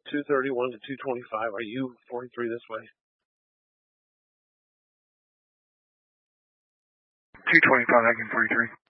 231 to 225. Are you 43 this way? 225, I can 43.